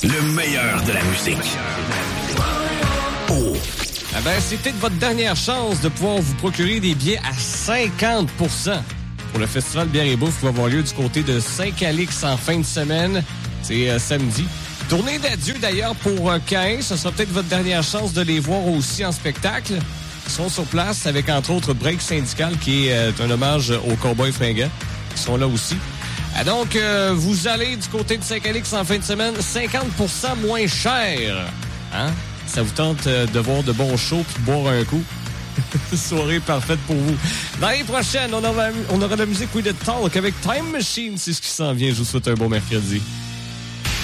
Le meilleur de la musique. Oh. Ah ben, c'est peut-être votre dernière chance de pouvoir vous procurer des billets à 50% pour le Festival Bière et Bouffe qui va avoir lieu du côté de Saint-Calix en fin de semaine. C'est samedi. Tournée d'adieu d'ailleurs pour Caïn. Ce sera peut-être votre dernière chance de les voir aussi en spectacle. Ils sont sur place avec entre autres Break Syndical qui est un hommage aux Cowboys fringants. Ils sont là aussi. Donc, vous allez du côté de Saint-Calix en fin de semaine, 50% moins cher. Hein? Ça vous tente de voir de bons shows puis de boire un coup? Soirée parfaite pour vous. L'année prochaine, on aura la musique We The Talk avec Time Machine. C'est ce qui s'en vient. Je vous souhaite un bon mercredi.